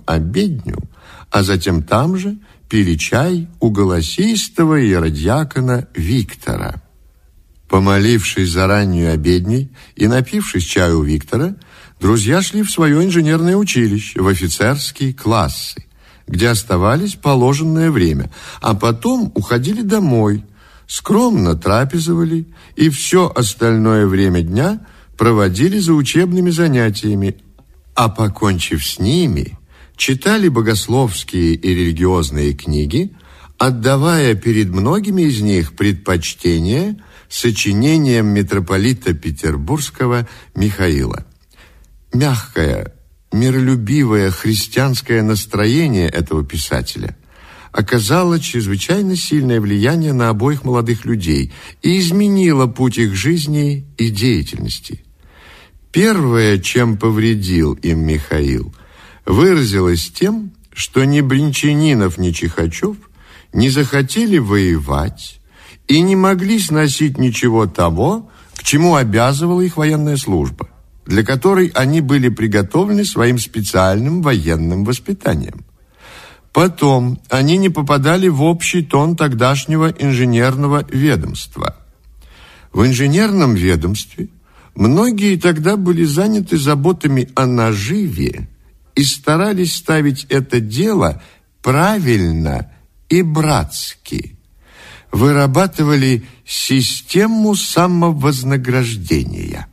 обедню, а затем там же пили чай у голосистого иеродьякона Виктора. Помолившись за раннюю обедней и напившись чаю у Виктора, друзья шли в свое инженерное училище, в офицерские классы, где оставались положенное время, а потом уходили домой, скромно трапезовали и все остальное время дня проводили за учебными занятиями, а покончив с ними, читали богословские и религиозные книги, отдавая перед многими из них предпочтение сочинениям митрополита Петербургского Михаила. Мягкое, миролюбивое христианское настроение этого писателя оказало чрезвычайно сильное влияние на обоих молодых людей и изменило путь их жизни и деятельности. Первое, чем повредил им Михаил, выразилось тем, что ни Бринчанинов, ни Чихачев не захотели воевать и не могли сносить ничего того, к чему обязывала их военная служба, для которой они были приготовлены своим специальным военным воспитанием. Потом они не попадали в общий тон тогдашнего инженерного ведомства. В инженерном ведомстве многие тогда были заняты заботами о наживе и старались ставить это дело правильно и братски. Вырабатывали систему самовознаграждения.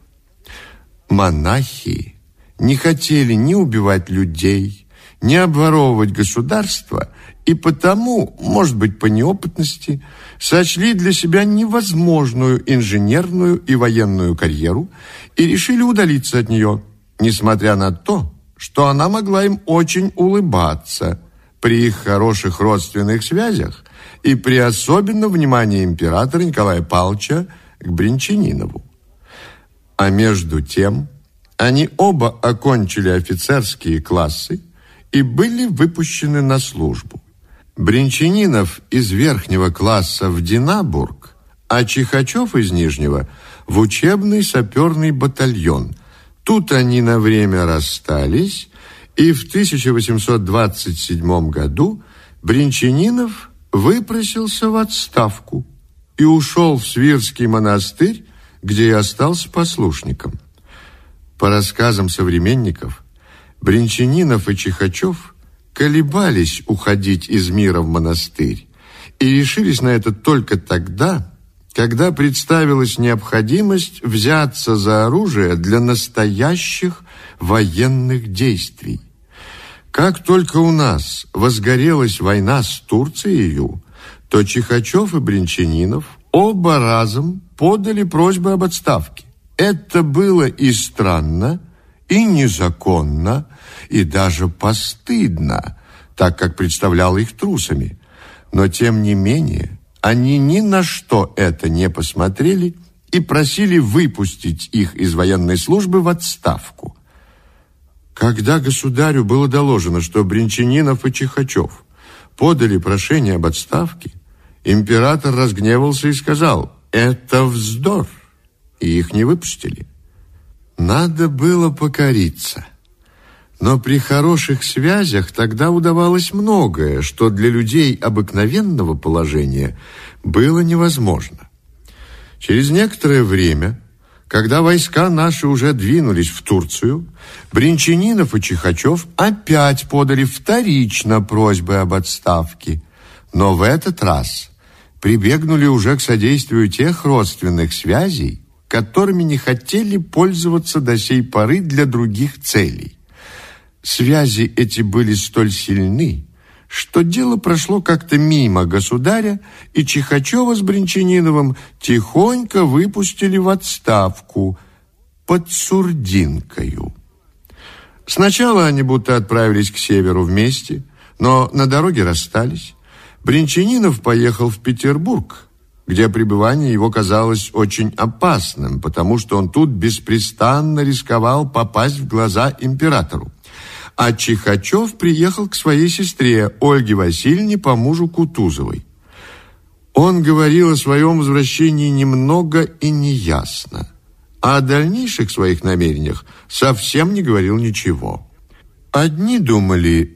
Монахи не хотели ни убивать людей, ни обворовывать государство, и потому, может быть, по неопытности, сочли для себя невозможную инженерную и военную карьеру и решили удалиться от нее, несмотря на то, что она могла им очень улыбаться при их хороших родственных связях и при особенном внимании императора Николая Павловича к Бринчанинову. А между тем они оба окончили офицерские классы и были выпущены на службу. Бринчанинов из верхнего класса в Динабург, а Чихачев из нижнего в учебный саперный батальон. Тут они на время расстались, и в 1827 году Бринчанинов выпросился в отставку и ушел в Свирский монастырь, где и остался послушником. По рассказам современников, Бринчанинов и Чихачев колебались уходить из мира в монастырь и решились на это только тогда, когда представилась необходимость взяться за оружие для настоящих военных действий. Как только у нас возгорелась война с Турцией, то Чихачев и Бринчанинов оба разом подали просьбы об отставке. Это было и странно, и незаконно, и даже постыдно, так как представляло их трусами. Но, тем не менее, они ни на что это не посмотрели и просили выпустить их из военной службы в отставку. Когда государю было доложено, что Бринчанинов и Чихачев подали прошение об отставке, император разгневался и сказал: «Это вздор», и их не выпустили. Надо было покориться. Но при хороших связях тогда удавалось многое, что для людей обыкновенного положения было невозможно. Через некоторое время, когда войска наши уже двинулись в Турцию, Бринчанинов и Чихачев опять подали вторично просьбы об отставке, но в этот раз прибегнули уже к содействию тех родственных связей, которыми не хотели пользоваться до сей поры для других целей. Связи эти были столь сильны, что дело прошло как-то мимо государя, и Чихачева с Бринчаниновым тихонько выпустили в отставку под Сурдинкою. Сначала они будто отправились к северу вместе, но на дороге расстались. Бринчанинов поехал в Петербург, где пребывание его казалось очень опасным, потому что он тут беспрестанно рисковал попасть в глаза императору. А Чихачев приехал к своей сестре Ольге Васильевне по мужу Кутузовой. Он говорил о своем возвращении немного и неясно, а о дальнейших своих намерениях совсем не говорил ничего. Одни думали,